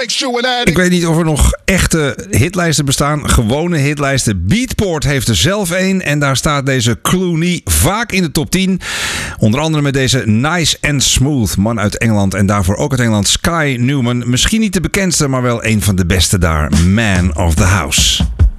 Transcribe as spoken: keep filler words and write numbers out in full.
Ik weet niet of er nog echte hitlijsten bestaan. Gewone hitlijsten. Beatport heeft er zelf een. En daar staat deze Clooney vaak in de top tien. Onder andere met deze Nice and Smooth. Man uit Engeland. En daarvoor ook uit Engeland. Sky Newman. Misschien niet de bekendste, maar wel een van de beste daar. Man of the House.